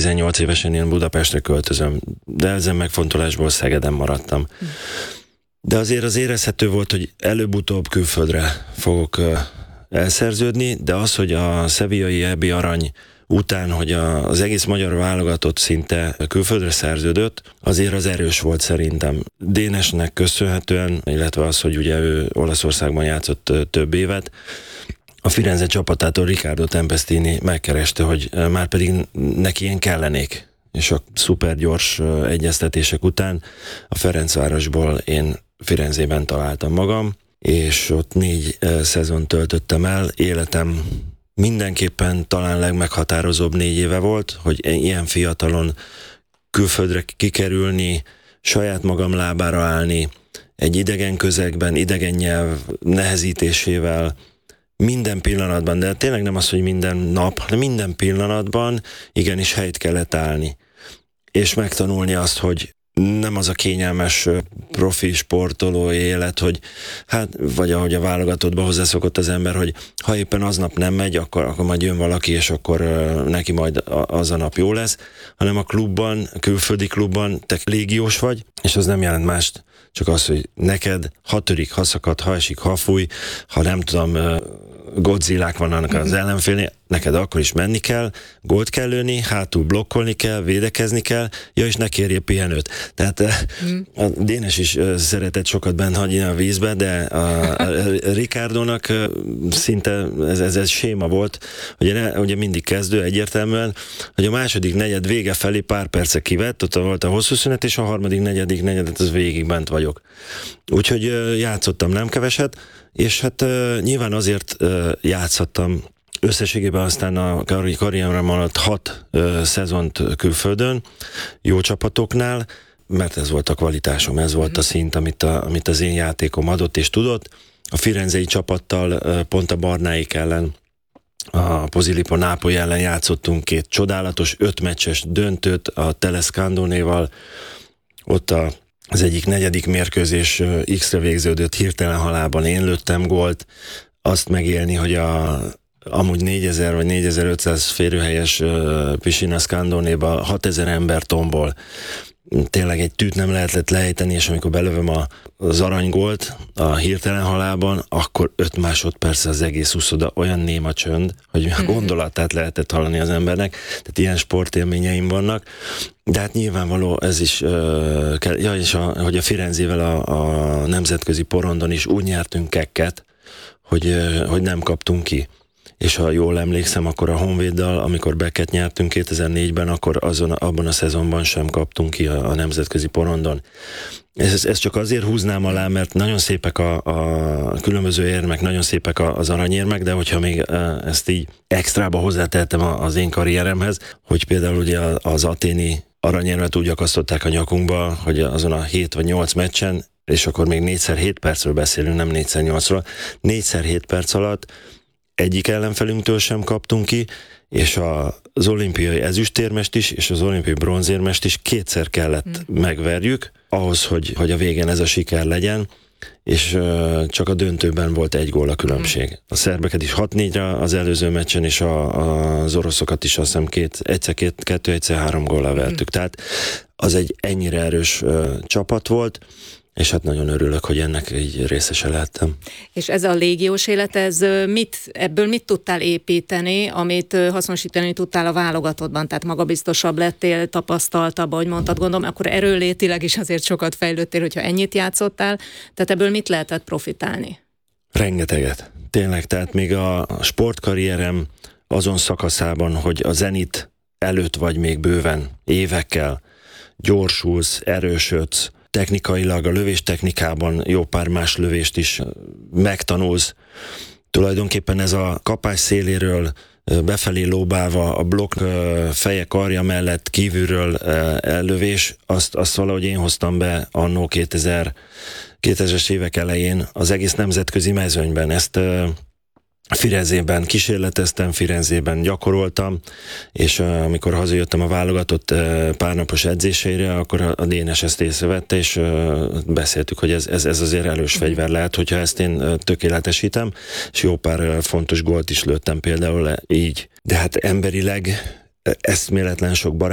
18 évesen én Budapestre költözöm, de ezen megfontolásból Szegeden maradtam. De azért az érezhető volt, hogy előbb-utóbb külföldre fogok elszerződni, de az, hogy a szevillai EB arany után, hogy az egész magyar válogatott szinte külföldre szerződött, azért az erős volt szerintem. Dénesnek köszönhetően, illetve az, hogy ugye ő Olaszországban játszott több évet, a Firenze csapatától Riccardo Tempestini megkereste, hogy már pedig neki ilyen kellenék. És a szuper gyors egyeztetések után a Ferencvárosból én Firenzében találtam magam, és ott 4 szezon töltöttem el. Életem mindenképpen talán legmeghatározóbb 4 éve volt, hogy ilyen fiatalon külföldre kikerülni, saját magam lábára állni, egy idegen közegben, idegen nyelv nehezítésével, minden pillanatban, de tényleg nem az, hogy minden nap, hanem minden pillanatban igenis helyt kellett állni. És megtanulni azt, hogy nem az a kényelmes profi sportoló élet, hogy hát, vagy ahogy a válogatottba hozzászokott az ember, hogy ha éppen aznap nem megy, akkor majd jön valaki, és akkor neki majd az a nap jó lesz, hanem a klubban, a külföldi klubban te légiós vagy, és az nem jelent mást, csak az, hogy neked, ha törik, ha szakad, ha esik, ha fúj, ha nem tudom, Godzillák vannak az ellenfélnél, neked akkor is menni kell, gólt kell lőni, hátul blokkolni kell, védekezni kell, és ne kérje pihenőt. Tehát a Dénes is szeretett sokat bent hagyni a vízbe, de a Riccardónak szinte ez séma volt, ugye mindig kezdő egyértelműen, hogy a második negyed vége felé pár perce kivett, ott volt a hosszú szünet, és a harmadik, negyedet az végig bent vagyok. Úgyhogy játszottam nem keveset, és hát nyilván azért játszhattam összességében aztán a karrierem alatt 6 szezont külföldön, jó csapatoknál, mert ez volt a kvalitásom, ez volt a szint, amit az én játékom adott és tudott. A firenzei csapattal pont a Barnáik ellen, a Posillipo Nápoly ellen játszottunk 2 csodálatos 5 meccses döntőt a Telescandonéval, ott az egyik 4. mérkőzés X-re végződött, hirtelen halálban én lőttem gólt, azt megélni, hogy amúgy 4000 vagy 4500 férőhelyes Piscina Scandónéba 6000 ember tombol. Tényleg egy tűt nem lehetett lejteni, és amikor belövöm az aranygólt a hirtelen halálban, akkor 5 másodperc az egész úszoda olyan néma csönd, hogy a gondolatát lehetett hallani az embernek. Tehát ilyen sportélményeim vannak. De hát nyilvánvaló ez is kell. Ja, és hogy a Firenzével a nemzetközi porondon is úgy nyertünk kekket, hogy nem kaptunk ki. És ha jól emlékszem, akkor a Honvéddal, amikor Becket nyertünk 2004-ben, akkor abban a szezonban sem kaptunk ki a nemzetközi porondon. Ezt csak azért húznám alá, mert nagyon szépek a különböző érmek, nagyon szépek az aranyérmek, de hogyha még ezt így extrába hozzátettem az én karrieremhez, hogy például ugye az aténi aranyérmet úgy akasztották a nyakunkba, hogy azon a 7 vagy 8 meccsen, és akkor még 4x7 percről beszélünk, nem 4x8-ról, 4x7 perc alatt egyik ellenfelünktől sem kaptunk ki, és az olimpiai ezüstérmest is, és az olimpiai bronzérmest is 2-szer kellett megverjük, ahhoz, hogy a végén ez a siker legyen, és csak a döntőben volt 1 gól a különbség. A szerbeket is 6-4-re az előző meccsen, és az oroszokat is azt hiszem 2-3 góllal vertük. Tehát az egy ennyire erős csapat volt, és hát nagyon örülök, hogy ennek így részese lehettem. És ez a légiós élet, ebből mit tudtál építeni, amit hasznosítani tudtál a válogatottban? Tehát magabiztosabb lettél, tapasztaltabb, ahogy mondtad, gondolom, akkor erőlétileg is azért sokat fejlődtél, hogyha ennyit játszottál. Tehát ebből mit lehetett profitálni? Rengeteget. Tényleg, tehát még a sportkarrierem azon szakaszában, hogy a Zenit előtt vagy még bőven, évekkel, gyorsulsz, erősödsz, technikailag a lövéstechnikában jó pár más lövést is megtanulsz. Tulajdonképpen ez a kapás széléről befelé lóbálva a blokk feje karja mellett kívülről ellövés, azt valahogy én hoztam be annó 2000-es évek elején az egész nemzetközi mezőnyben. Ezt Firenzében kísérleteztem, Firenzében gyakoroltam, és amikor hazajöttem a válogatott párnapos edzéseire, akkor a Dénes ezt észrevette, és beszéltük, hogy ez azért erős fegyver lehet, hogyha ezt én tökéletesítem, és jó pár fontos gólt is lőttem például így. De hát emberileg eszméletlen sok